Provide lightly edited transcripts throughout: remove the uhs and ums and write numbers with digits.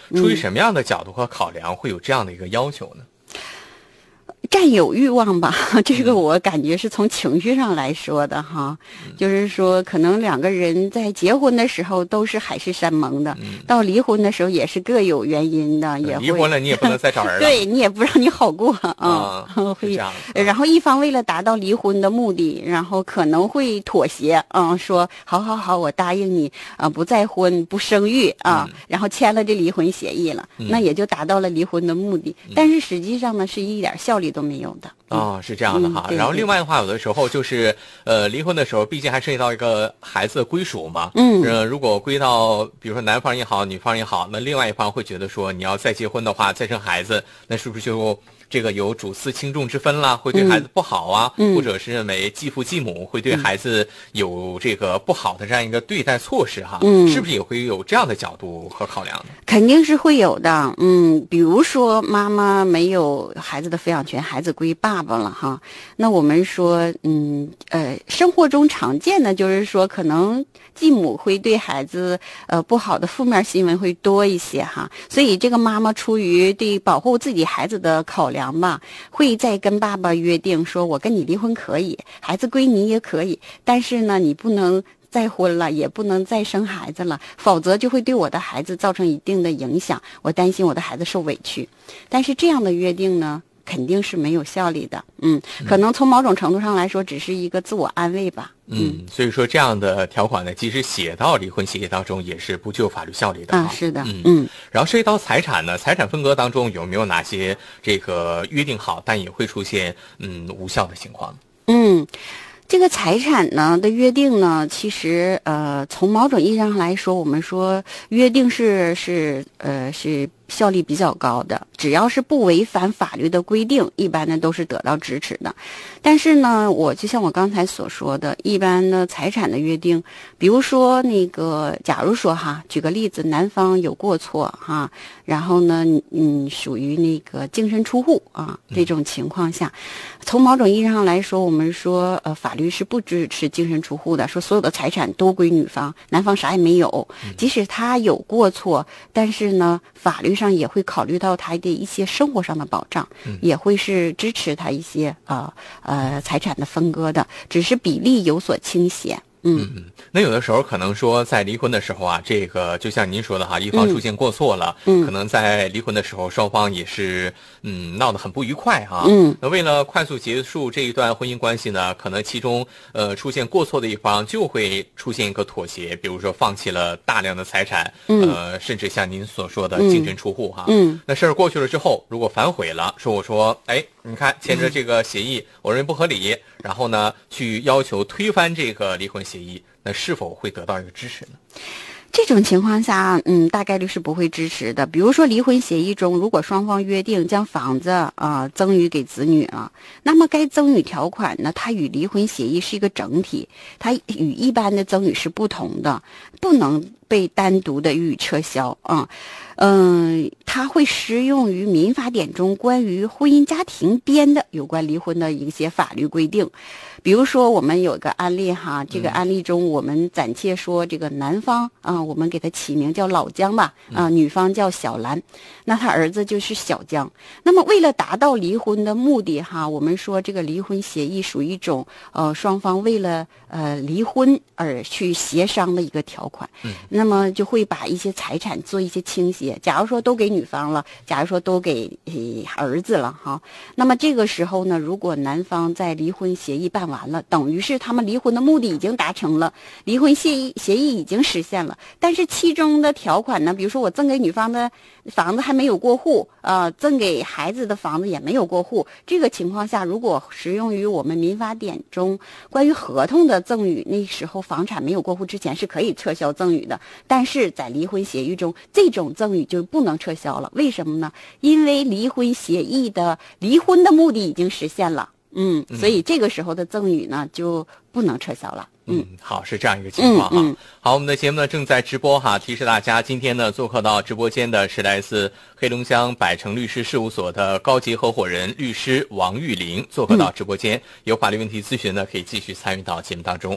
出于什么样的角度和考量会有这样的一个要求呢？ 占有欲望吧，这个我感觉是从情绪上来说的哈，就是说可能两个人在结婚的时候都是海誓山盟的，到离婚的时候也是各有原因的，也会离婚了你也不能再找人了， 对你也不让你好过啊，会然后一方为了达到离婚的目的，然后可能会妥协说好，我答应你不再婚不生育然后签了这离婚协议了，那也就达到了离婚的目的，但是实际上呢是一点效力都没有的。 是这样的哈。然后另外的话，有的时候就是离婚的时候，毕竟还涉及到一个孩子的归属嘛。如果归到比如说男方也好，女方也好，那另外一方会觉得说，你要再结婚的话，再生孩子，那是不是就这个有主次轻重之分啦，会对孩子不好啊，或者是认为继父继母会对孩子有这个不好的这样一个对待措施哈，是不是也会有这样的角度和考量呢？ 肯定是会有的，比如说妈妈没有孩子的抚养权，孩子归爸爸了哈，那我们说生活中常见的就是说可能继母会对孩子不好的负面新闻会多一些哈，所以这个妈妈出于对保护自己孩子的考量吧，会再跟爸爸约定说，我跟你离婚可以，孩子归你也可以，但是呢你不能再婚了，也不能再生孩子了，否则就会对我的孩子造成一定的影响，我担心我的孩子受委屈。但是这样的约定呢肯定是没有效力的，可能从某种程度上来说只是一个自我安慰吧。 所以说这样的条款呢，即使写到离婚协议当中，也是不具有法律效力的。 是的， 然后涉及到财产呢，财产分割当中有没有哪些这个约定好，但也会出现无效的情况？ 这个财产呢的约定呢，其实从某种意义上来说，我们说约定是效力比较高的，只要是不违反法律的规定，一般呢都是得到支持的。但是呢，就像我刚才所说的，一般的财产的约定，比如说那个，假如说举个例子，男方有过错然后呢，属于那个净身出户这种情况下，从某种意义上来说，我们说法律是不支持净身出户的，说所有的财产都归女方，男方啥也没有。即使他有过错，但是呢，法律上也会考虑到他的一些生活上的保障，也会是支持他一些财产的分割的，只是比例有所倾斜。 那有的时候可能说在离婚的时候这个就像您说的一方出现过错了，可能在离婚的时候双方也是闹得很不愉快那为了快速结束这一段婚姻关系呢，可能其中出现过错的一方就会出现一个妥协，比如说放弃了大量的财产，甚至像您所说的净身出户那事儿过去了之后，如果反悔了，我说你看签着这个协议我认为不合理，然后呢去要求推翻这个离婚协议，那是否会得到一个支持呢？ 这种情况下，大概率是不会支持的。比如说离婚协议中，如果双方约定将房子赠与给子女了，那么该赠与条款呢，它与离婚协议是一个整体，它与一般的赠与是不同的，不能被单独的予以撤销它会适用于民法典中关于婚姻家庭编的有关离婚的一些法律规定。比如说我们有个案例这个案例中我们暂且说这个男方我们给他起名叫老姜吧女方叫小兰，那他儿子就是小姜。那么为了达到离婚的目的我们说这个离婚协议属于一种双方为了离婚而去协商的一个条款，那么就会把一些财产做一些倾斜，假如说都给女方了，假如说都给儿子了那么这个时候呢，如果男方在离婚协议办完了，等于是他们离婚的目的已经达成了，离婚协议已经实现了，但是其中的条款呢，比如说我赠给女方的房子还没有过户赠给孩子的房子也没有过户，这个情况下如果适用于我们民法典中关于合同的赠与，那时候房产没有过户之前是可以撤销赠与的，但是在离婚协议中这种赠与就不能撤销了。为什么呢？因为离婚协议的离婚的目的已经实现了所以这个时候的赠与呢就不能撤销了。 好，是这样一个情况好，我们的节目呢正在直播提示大家，今天呢做客到直播间的是来自黑龙江百城律师事务所的高级合伙人律师王玉玲，做客到直播间，有法律问题咨询呢可以继续参与到节目当中。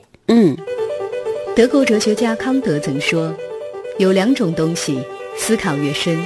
德国哲学家康德曾说，有两种东西思考越深